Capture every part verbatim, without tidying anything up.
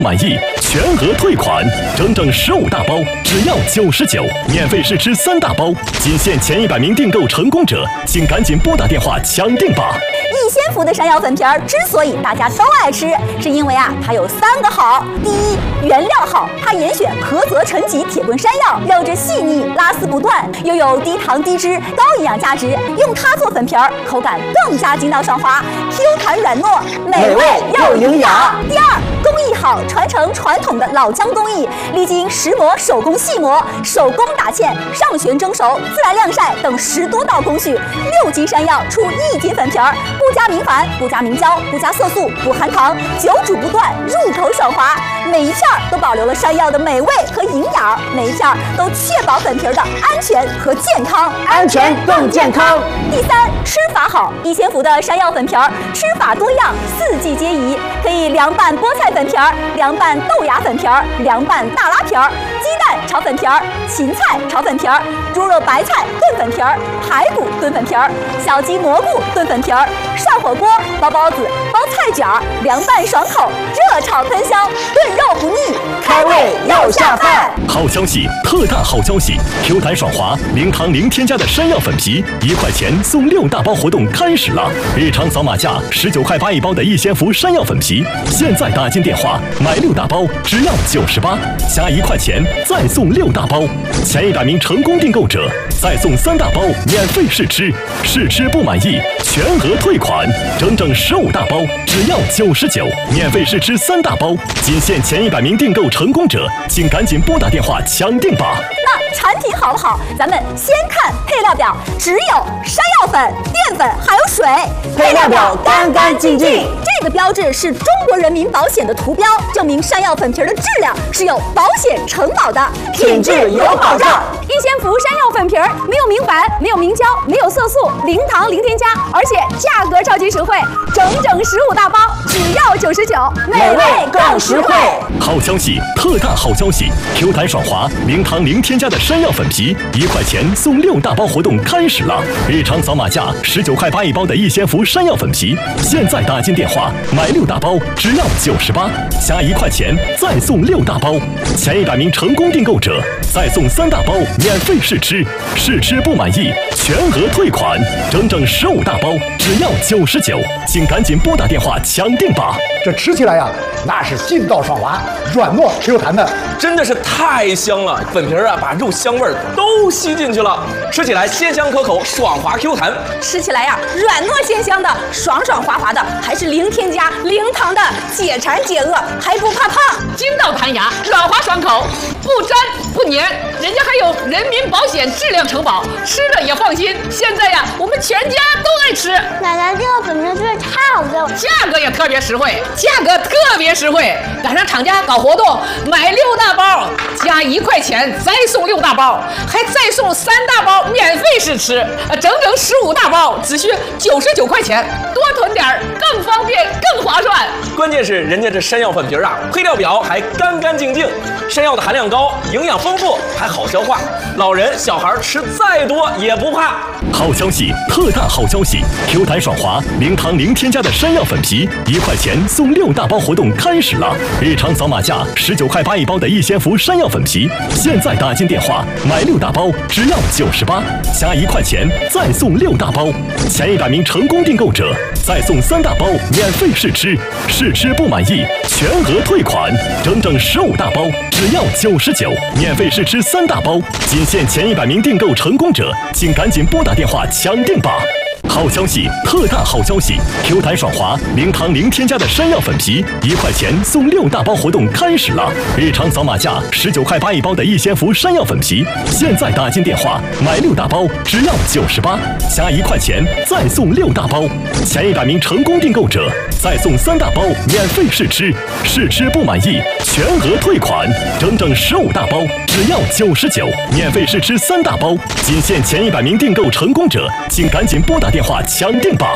满意全额退款，整整十五大包，只要九十九，免费试吃三大包，仅限前一百名订购成功者，请赶紧拨打电话抢订吧！ 逸仙福的山药粉皮儿之所以大家都爱吃，是因为啊，它有三个好。第一，原料好，它严选菏泽陈皮铁棍山药，肉质细腻，拉丝不断，又有低糖低脂、高营养价值，用它做粉皮儿，口感更加筋道爽滑 ，Q 弹软糯，美味又营养。第二，工艺好，传承传统的老姜工艺，历经石磨、手工细磨、手工打芡、上旋蒸熟、自然晾晒等十多道工序，六斤山药出一斤粉皮儿，不加明矾，不加明胶，不加色素，不含糖，久煮不断，入口爽滑。每一片都保留了山药的美味和营养，每一片都确保粉皮儿的安全和健康， 安全更健康。 第三，吃法好，逸仙福的山药粉皮儿吃法多样，四季皆宜，可以凉拌菠菜粉皮儿、凉拌豆芽粉皮儿、凉拌大拉皮儿、鸡蛋炒粉皮儿、芹菜炒粉皮儿、猪肉白菜炖粉皮儿、排骨炖粉皮儿、小鸡蘑菇炖粉皮儿、涮火锅、包包子、包菜卷儿、凉拌爽口、热炒喷香，炖肉不腻， 开胃又下饭。 好消息，特大好消息 ！Q 弹爽滑、零糖零添加的山药粉皮，一块钱送六大包活动开始了！日常扫码价十九块八一包的逸仙福山药粉皮，现在打进电话买六大包只要九十八，加一块钱再送六大包，前一百名成功订购者再送三大包免费试吃，试吃不满意全额退款，整整十五大包只要九十九，免费试吃三大包，仅限前一百名订购成功者，请赶紧拨打电话抢订吧！ 那产品好不好？咱们先看配料表，只有山药粉、淀粉还有水， 配料表干干净净。 这个标志是中国人民保险的图标，证明山药粉皮儿的质量是有保险承保的， 品质有保障。 逸仙福山药粉皮儿没有明矾，没有明胶，没有色素，零糖零添加，而且价格超级实惠，整整十五大包只要九十九， 美味更实惠。 好消息，特大好消息 ！Q 弹爽滑、零糖零添加的山药粉皮，一块钱送六大包活动开始了！日常扫码价十九块八一包的逸仙福山药粉皮，现在打进电话买六大包只要九十八，加一块钱再送六大包，前一百名成功订购者再送三大包免费试吃，试吃不满意全额退款，整整十五大包只要九十九，请赶紧拨打电话抢订吧！ 这吃起来呀，那是劲道爽滑、软糯 Q 弹的， 真的是太香了！粉皮儿啊，把肉香味儿都吸进去了，吃起来鲜香可口，爽滑 Q 弹。 吃起来呀，软糯鲜香的，爽爽滑滑的，还是零添加、零糖的，解馋解饿，还不怕胖， 筋道弹牙，软滑爽口，不粘不粘，人家还有人民保险质量承保，吃了也放心。现在呀，我们全家都爱吃。 奶奶，这个粉皮真是太好吃了， 价格也特别实惠，价格特别实惠。赶上厂家搞活动，买六大包加一块钱再送六大包，还再送三大包免费试吃，呃，整整十五大包只需九十九块钱，多囤点更方便更划算。 关键是人家这山药粉皮儿啊，配料表还干干净净，山药的含量高，营养丰富，还好消化，老人小孩吃再多也不怕。 好消息，特大好消息 ！Q 弹爽滑、零糖零添加的山药粉皮，一块钱送六大包活动开始了！日常扫码价十九块八一包的逸仙福山药粉皮，现在打进电话买六大包只要九十八，加一块钱再送六大包，前一百名成功订购者再送三大包免费试吃，试吃不满意全额退款，整整十五大包只要九十九，免费试吃三大包，仅限前一百名订购成功者，请赶紧拨打电话抢订吧！好消息，特大好消息 ！Q 弹爽滑、零糖零添加的山药粉皮，一块钱送六大包活动开始了！日常扫码价十九块八一包的逸仙福山药粉皮，现在打进电话买六大包只要九十八，加一块钱再送六大包，前一百名成功订购者再送三大包免费试吃，试吃不满意全额退款，整整十五大包只要九十九，免费试吃三大包，仅限前一百名订购成功者，请赶紧拨打电话抢订吧！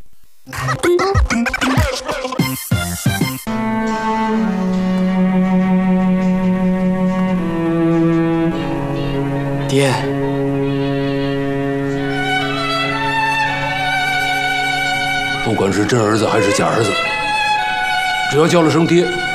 爹，不管是真儿子还是假儿子，只要叫了声爹，